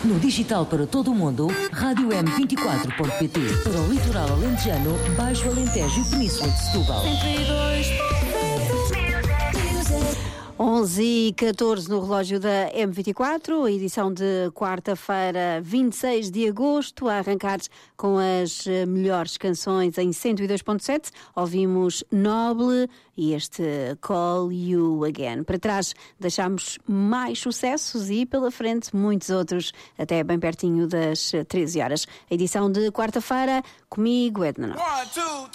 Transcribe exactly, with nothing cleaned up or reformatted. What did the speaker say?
No digital para todo o mundo, rádio m vinte e quatro ponto pt. Para o litoral alentejano, Baixo Alentejo e Península de Setúbal. onze e catorze no relógio da M vinte e quatro, a edição de quarta-feira, vinte e seis de agosto, a arrancar com as melhores canções em cento e dois ponto sete. Ouvimos Noble e este Call You Again. Para trás deixámos mais sucessos e pela frente muitos outros, até bem pertinho das treze horas. A edição de quarta-feira, comigo, Edna Nova.